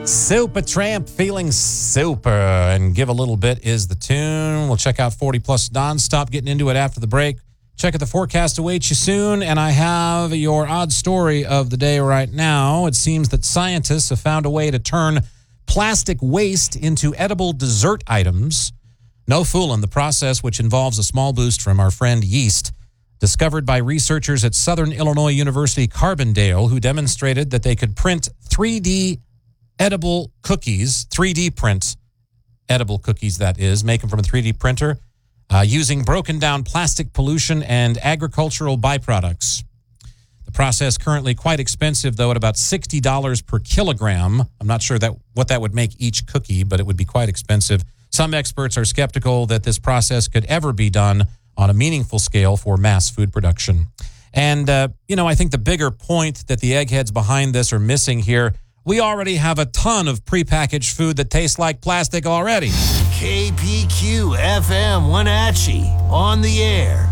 Supertramp feeling super, and Give a Little Bit is the tune. We'll check out 40 Plus Nonstop, getting into it after the break. Check out the forecast awaits you soon, and I have your odd story of the day right now. It seems that scientists have found a way to turn plastic waste into edible dessert items. No fooling, the process, which involves a small boost from our friend yeast, discovered by researchers at Southern Illinois University Carbondale, who demonstrated that they could print 3D edible cookies, 3D print edible cookies, that is, make them from a 3D printer, using broken down plastic pollution and agricultural byproducts. The process currently quite expensive, though, at about $60 per kilogram. I'm not sure what that would make each cookie, but it would be quite expensive. Some experts are skeptical that this process could ever be done on a meaningful scale for mass food production. And, I think the bigger point that the eggheads behind this are missing here, we already have a ton of prepackaged food that tastes like plastic already. KPQ FM Wenatchee, on the air